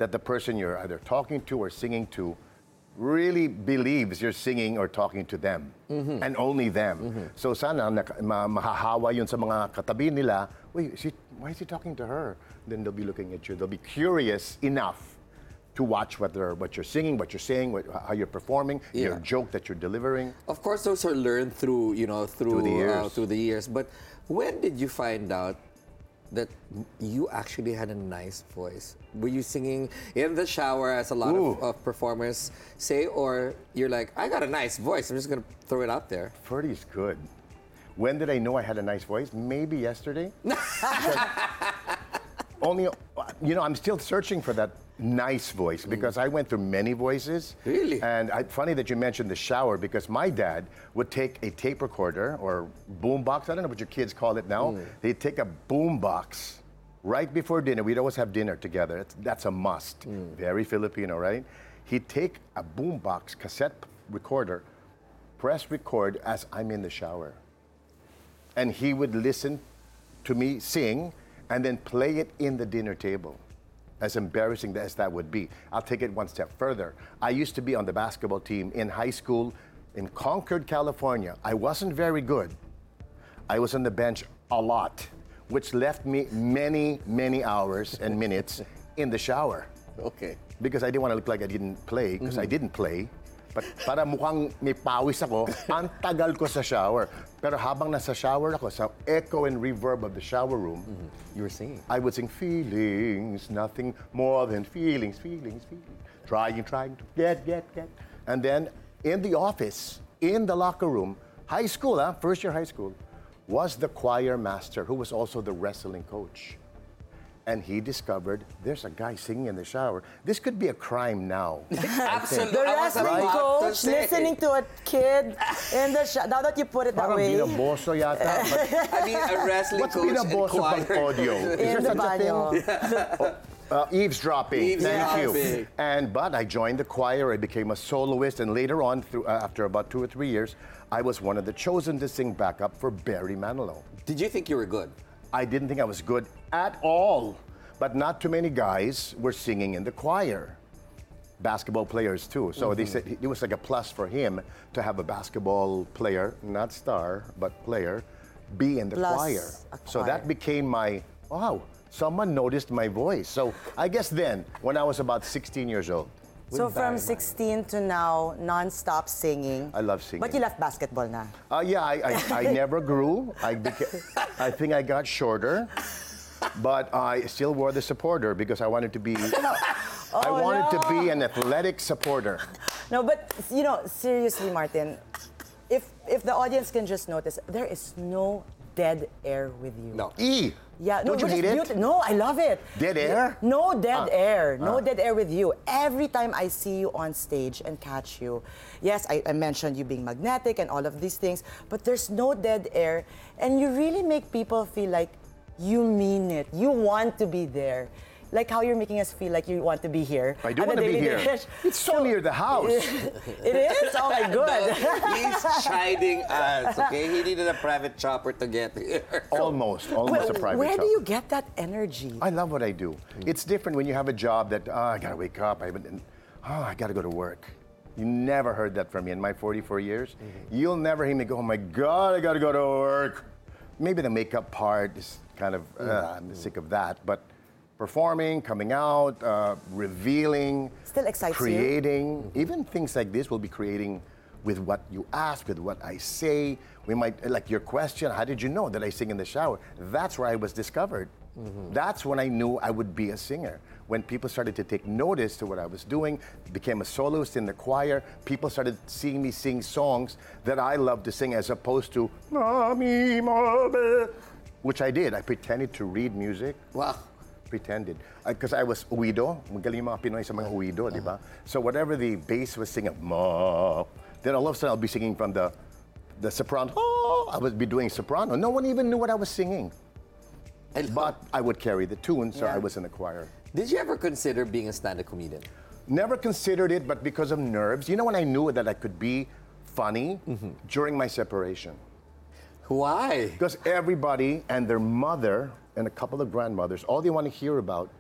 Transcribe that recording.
that the person you're either talking to or singing to really believes you're singing or talking to them and only them. So sana mahahawa yun sa mga katabi nila. Wait, why is he talking to her? Then they'll be looking at you. They'll be curious enough to watch what you're singing, what you're saying, how you're performing, your joke that you're delivering. Of course, those are learned through through the years. But when did you find out that you actually had a nice voice? Were you singing in the shower, as a lot of performers say, or you're like, I got a nice voice, I'm just gonna throw it out there? Ferdy's good. When did I know I had a nice voice? Maybe yesterday. Only, I'm still searching for that nice voice because I went through many voices. Really? And funny that you mentioned the shower because my dad would take a tape recorder or boom box. I don't know what your kids call it now. They'd take a boom box right before dinner. We'd always have dinner together. That's a must. Very Filipino, right? He'd take a boom box cassette recorder, press record as I'm in the shower. And he would listen to me sing and then play it in the dinner table. As embarrassing as that would be. I'll take it one step further. I used to be on the basketball team in high school in Concord, California. I wasn't very good. I was on the bench a lot, which left me many, many hours and minutes in the shower. Okay. Because I didn't want to look like I didn't play, because I didn't play. But para mukhang may pawis ako, ang tagal ko sa shower. Pero habang nasa shower ako, sa echo and reverb of the shower room, you were singing. I would sing feelings, nothing more than feelings, feelings, feelings. Trying to get. And then in the office, in the locker room, high school, first year high school, was the choir master who was also the wrestling coach. And he discovered there's a guy singing in the shower. This could be a crime now. Absolutely. The wrestling coach listening to a kid in the shower. Now that you put it that Parang way. binaboso yata. I mean, a wrestling What's coach and binaboso pang choir. audio? In the banyo. Eavesdropping. Thank you. Eavesdropping. But I joined the choir. I became a soloist, and later on, after about 2 or 3 years, I was one of the chosen to sing backup for Barry Manilow. Did you think you were good? I didn't think I was good at all, but not too many guys were singing in the choir. Basketball players too. So they said it was like a plus for him to have a basketball player, not star, but player, be in the choir. So that became my, wow, someone noticed my voice. So I guess then, when I was about 16 years old. So from 16 to now, non-stop singing. I love singing. But you left basketball na. Yeah, I never grew. I think I got shorter. But I still wore the supporter because I wanted to be I wanted to be an athletic supporter. No, but seriously, Martin, if the audience can just notice, there is no dead air with you. No. Yeah, Don't you hate it? No, I love it. Dead air? No dead air. No dead air with you. Every time I see you on stage and catch you, yes, I mentioned you being magnetic and all of these things, but there's no dead air, and you really make people feel like you mean it. You want to be there. Like how you're making us feel like you want to be here. I do want to be here. It's so near the house. It is? Oh my God. He's chiding us, okay? He needed a private chopper to get here. Almost a private Where shop. do you get that energy? I love what I do. It's different when you have a job that, I gotta wake up, I gotta go to work. You never heard that from me in my 44 years. You'll never hear me go, oh my God, I gotta go to work. Maybe the makeup part is kind of, I'm sick of that, but performing, coming out, revealing, still excites creating, even things like this we'll be creating with what you ask, with what I say. We might, like your question, how did you know that I sing in the shower? That's where I was discovered. That's when I knew I would be a singer. When people started to take notice to what I was doing, became a soloist in the choir, people started seeing me sing songs that I love to sing as opposed to, Mommy, Mommy, which I did. I pretended to read music. Wow. Pretended. Because I was uwido. Magaling yung mga Pinoy sa mga uwido, di ba? So whatever the bass was singing, Ma, then all of a sudden I'll be singing from the soprano. Oh, I would be doing soprano. No one even knew what I was singing. But I would carry the tune, so I was in the choir. Did you ever consider being a stand-up comedian? Never considered it, but because of nerves. You know when I knew that I could be funny? During my separation. Why? Because everybody and their mother and a couple of grandmothers, all they want to hear about